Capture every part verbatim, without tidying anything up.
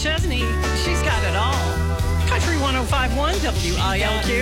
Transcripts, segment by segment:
Chesney. She's got it all. Country one oh five point one W I L Q.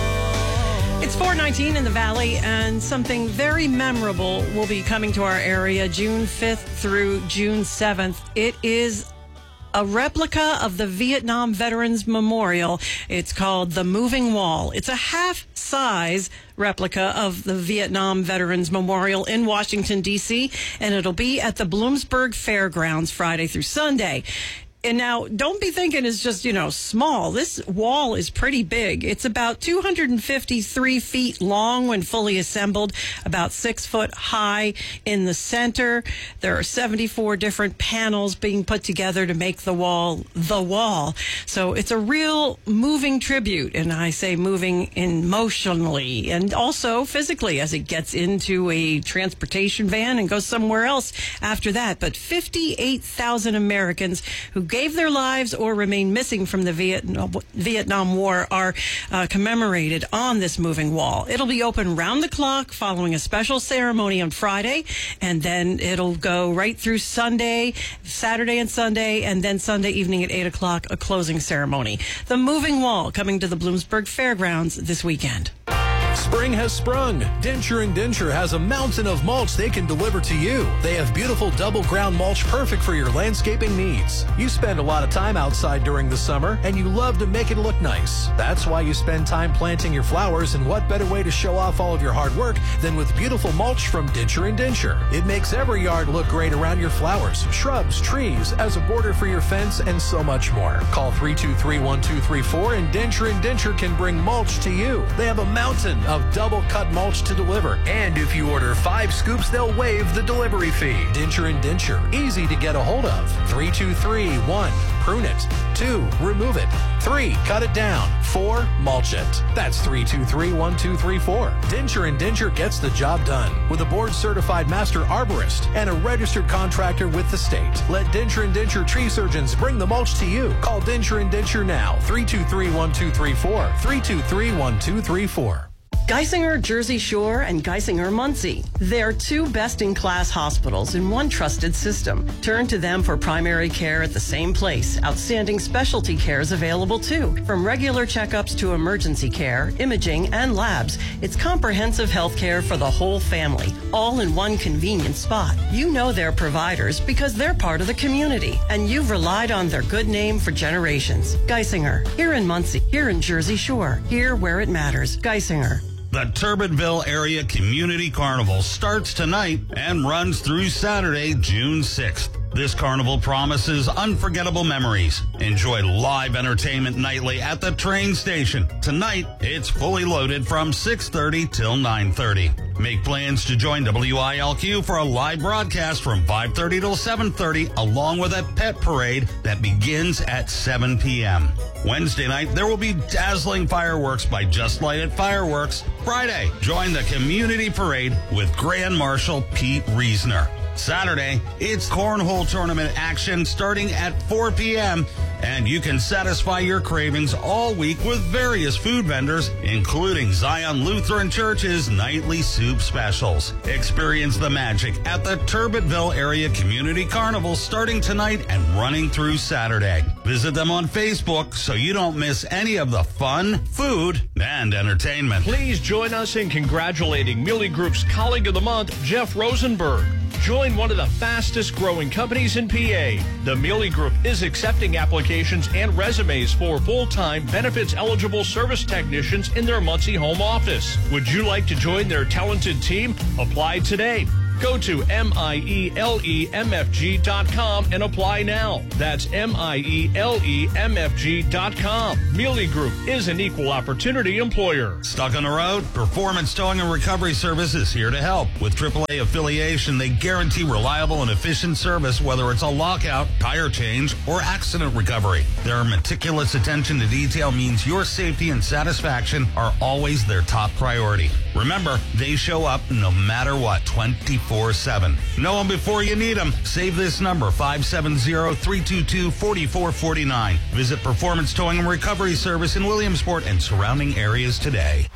It's four nineteen in the Valley, and something very memorable will be coming to our area June fifth through June seventh. It is a replica of the Vietnam Veterans Memorial. It's called the Moving Wall. It's a half-size replica of the Vietnam Veterans Memorial in Washington, D C, and it'll be at the Bloomsburg Fairgrounds Friday through Sunday. And now, don't be thinking it's just, you know, small. This wall is pretty big. It's about two hundred fifty-three feet long when fully assembled, about six foot high in the center. There are seventy-four different panels being put together to make the wall the wall. So it's a real moving tribute, and I say moving emotionally and also physically as it gets into a transportation van and goes somewhere else after that. But fifty-eight thousand Americans who gave their lives or remain missing from the Vietnam, Vietnam War are uh, commemorated on this moving wall. It'll be open round the clock following a special ceremony on Friday, and then it'll go right through Sunday, Saturday and Sunday, and then Sunday evening at eight o'clock, a closing ceremony. The moving wall coming to the Bloomsburg Fairgrounds this weekend. Spring has sprung. Denture and Denture has a mountain of mulch they can deliver to you. They have beautiful double ground mulch perfect for your landscaping needs. You spend a lot of time outside during the summer and you love to make it look nice. That's why you spend time planting your flowers, and what better way to show off all of your hard work than with beautiful mulch from Denture and Denture. It makes every yard look great around your flowers, shrubs, trees, as a border for your fence, and so much more. Call three two three, one two three four and Denture and Denture can bring mulch to you. They have a mountain of double cut mulch to deliver, and if you order five scoops, they'll waive the delivery fee. Denture and Denture, easy to get a hold of. three two three, one, prune it. two, remove it. three, cut it down. four, mulch it. That's three two three, one two three four. Denture and Denture gets the job done with a board certified master arborist and a registered contractor with the state. Let Denture and Denture tree surgeons bring the mulch to you. Call Denture and Denture now. three two three, one two three four. three two three, one two three four. Geisinger Jersey Shore and Geisinger Muncie. They're two best-in-class hospitals in one trusted system. Turn to them for primary care at the same place. Outstanding specialty care is available too. From regular checkups to emergency care, imaging, and labs, it's comprehensive health care for the whole family, all in one convenient spot. You know their providers because they're part of the community, and you've relied on their good name for generations. Geisinger, here in Muncie, here in Jersey Shore, here where it matters. Geisinger. The Turbinville Area Community Carnival starts tonight and runs through Saturday, June sixth. This carnival promises unforgettable memories. Enjoy live entertainment nightly at the train station. Tonight, it's fully loaded from six thirty till nine thirty. Make plans to join W I L Q for a live broadcast from five thirty till seven thirty, along with a pet parade that begins at seven p.m. Wednesday night, there will be dazzling fireworks by Just Lighted Fireworks. Friday, join the community parade with Grand Marshal Pete Reisner. Saturday, it's cornhole tournament action starting at four p.m., and you can satisfy your cravings all week with various food vendors, including Zion Lutheran Church's nightly soup specials. Experience the magic at the Turbinville Area Community Carnival starting tonight and running through Saturday. Visit them on Facebook so you don't miss any of the fun, food, and entertainment. Please join us in congratulating Mealy Group's Colleague of the Month, Jeff Rosenberg. Join one of the fastest growing companies in P A. The Mealy Group is accepting applications and resumes for full-time benefits-eligible service technicians in their Muncie home office. Would you like to join their talented team? Apply today. Go to M I E L E M F G dot com and apply now. That's M I E L E M F G dot com. Mealy Group is an equal opportunity employer. Stuck on the road? Performance Towing and Recovery Service is here to help. With triple A affiliation, they guarantee reliable and efficient service, whether it's a lockout, tire change, or accident recovery. Their meticulous attention to detail means your safety and satisfaction are always their top priority. Remember, they show up no matter what, twenty-four seven. Know them before you need them. Save this number, five seven zero, three two two, four four four nine. Visit Performance Towing and Recovery Service in Williamsport and surrounding areas today.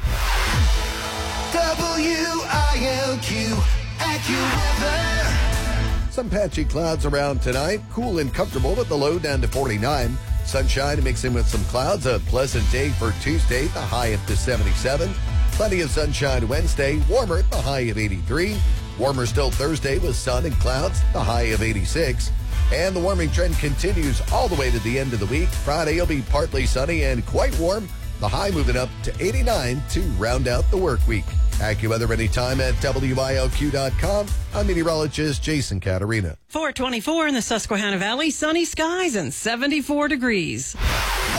W I L Q, AccuWeather. some patchy clouds around tonight. Cool and comfortable with the low down to forty-nine. Sunshine mixing with some clouds. A pleasant day for Tuesday, the high up to seventy-seven. Plenty of sunshine Wednesday, warmer at the high of eighty-three. Warmer still Thursday with sun and clouds, the high of eighty-six. And the warming trend continues all the way to the end of the week. Friday will be partly sunny and quite warm. The high moving up to eighty-nine to round out the work week. AccuWeather anytime at W I L Q dot com. I'm meteorologist Jason Caterina. four twenty-four in the Susquehanna Valley, sunny skies and seventy-four degrees.